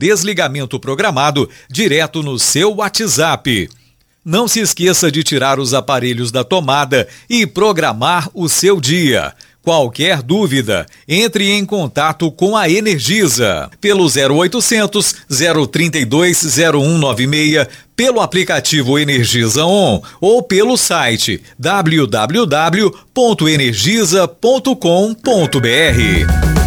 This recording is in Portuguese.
desligamento programado direto no seu WhatsApp. Não se esqueça de tirar os aparelhos da tomada e programar o seu dia. Qualquer dúvida, entre em contato com a Energisa pelo 0800 032 0196, pelo aplicativo Energisa On ou pelo site www.energisa.com.br.